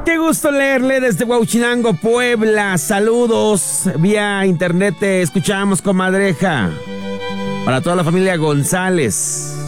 Qué gusto leerle desde Huauchinango, Puebla. Saludos vía internet, te escuchamos, comadreja. Para toda la familia González.